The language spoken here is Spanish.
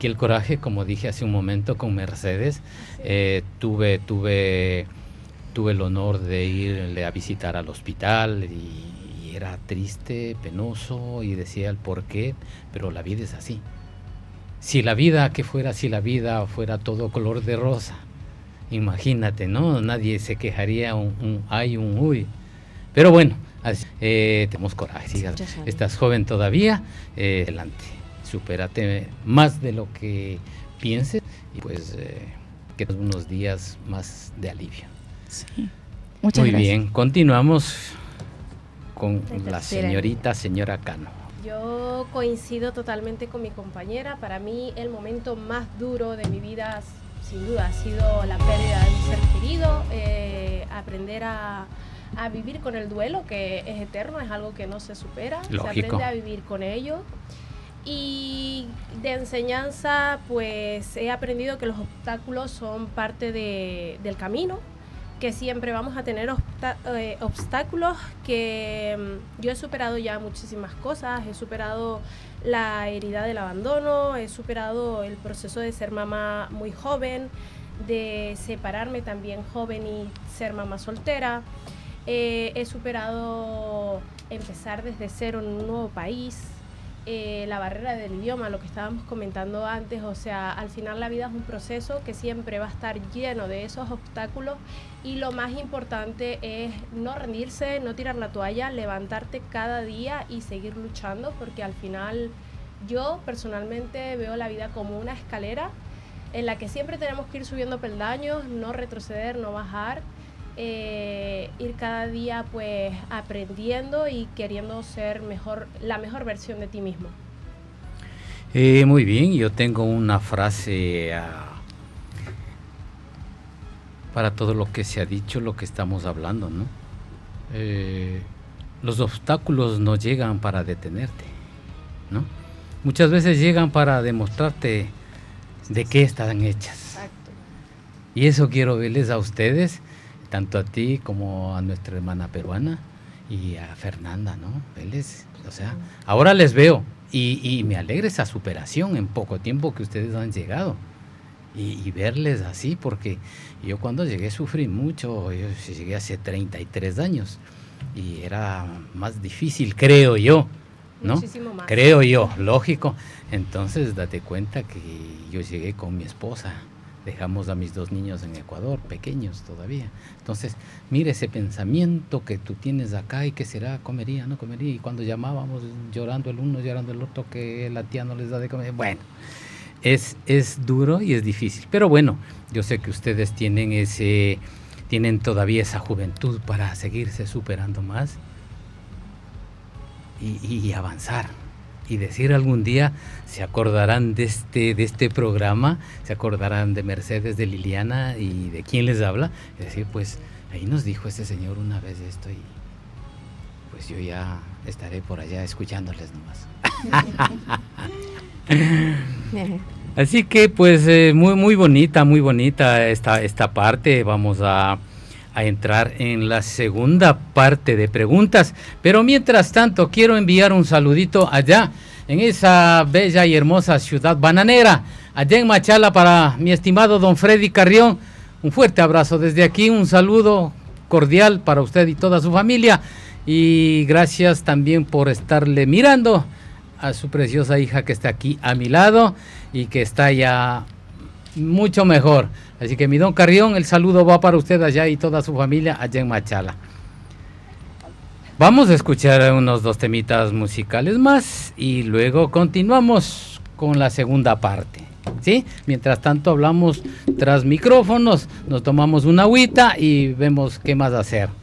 que el coraje, como dije hace un momento con Mercedes, tuve el honor de irle a visitar al hospital y era triste, penoso y decía el por qué, pero la vida es así. Si la vida fuera todo color de rosa, imagínate, ¿no? Nadie se quejaría un ay, un uy. Pero bueno, así, tenemos coraje, sí, estás joven todavía, adelante, supérate más de lo que pienses y pues que unos días más de alivio. Sí. Muchas Muy gracias. bien, continuamos con la señora Cano. Yo coincido totalmente con mi compañera. Para mí el momento más duro de mi vida sin duda ha sido la pérdida de un ser querido, aprender a vivir con el duelo, que es eterno, es algo que no se supera. Lógico. Se aprende a vivir con ello. Y de enseñanza, pues he aprendido que los obstáculos son parte del camino, que siempre vamos a tener obstáculos, que yo he superado ya muchísimas cosas, he superado la herida del abandono, he superado el proceso de ser mamá muy joven, de separarme también joven y ser mamá soltera, he superado empezar desde cero en un nuevo país, la barrera del idioma, lo que estábamos comentando antes. O sea, al final la vida es un proceso que siempre va a estar lleno de esos obstáculos y lo más importante es no rendirse, no tirar la toalla, levantarte cada día y seguir luchando, porque al final yo personalmente veo la vida como una escalera en la que siempre tenemos que ir subiendo peldaños, no retroceder, no bajar, ir cada día pues aprendiendo y queriendo ser la mejor versión de ti mismo. Muy bien, yo tengo una frase para todo lo que se ha dicho, lo que estamos hablando, ¿no? Los obstáculos no llegan para detenerte, ¿no? Muchas veces llegan para demostrarte de qué están hechas. Exacto. Y eso quiero verles a ustedes, tanto a ti como a nuestra hermana peruana y a Fernanda, ¿no? Verles, o sea, ahora les veo y me alegra esa superación en poco tiempo que ustedes han llegado y verles así, porque yo cuando llegué sufrí mucho. Yo llegué hace 33 años y era más difícil, creo yo, ¿no? Muchísimo más. Creo yo, lógico. Entonces date cuenta que yo llegué con mi esposa, dejamos a mis 2 niños en Ecuador, pequeños todavía. Entonces, mire ese pensamiento que tú tienes acá y que será, comería, no comería. Y cuando llamábamos llorando el uno, llorando el otro, que la tía no les da de comer. Bueno, es duro y es difícil. Pero bueno, yo sé que ustedes tienen todavía esa juventud para seguirse superando más y avanzar. Y decir algún día, se acordarán de este programa, se acordarán de Mercedes, de Liliana y de quién les habla. Es decir, pues ahí nos dijo este señor una vez esto y pues yo ya estaré por allá escuchándoles nomás. Así que pues muy bonita esta parte. Vamos a entrar en la segunda parte de preguntas, pero mientras tanto quiero enviar un saludito allá en esa bella y hermosa ciudad bananera, allá en Machala, para mi estimado don Freddy Carrión. Un fuerte abrazo desde aquí, un saludo cordial para usted y toda su familia, y gracias también por estarle mirando a su preciosa hija que está aquí a mi lado y que está ya mucho mejor. Así que mi don Carrión, el saludo va para usted allá y toda su familia allá en Machala. Vamos a escuchar unos 2 temitas musicales más y luego continuamos con la segunda parte, ¿sí? Mientras tanto hablamos tras micrófonos, nos tomamos una agüita y vemos qué más hacer.